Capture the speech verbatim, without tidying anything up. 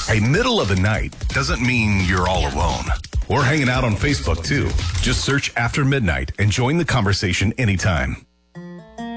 Hey, middle of the night doesn't mean you're all alone. We're hanging out on Facebook, too. Just search After Midnight and join the conversation anytime.